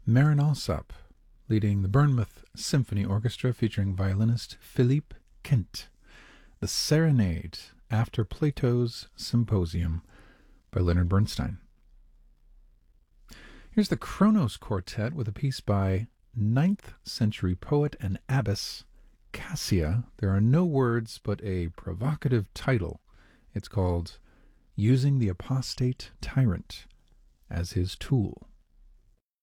Marin Alsop, leading the Bournemouth Symphony Orchestra featuring violinist Philippe Kent. The Serenade, After Plato's Symposium by Leonard Bernstein. Here's the Kronos Quartet with a piece by 9th century poet and abbess Cassia. There are no words but a provocative title. It's called Using the Apostate Tyrant as His Tool.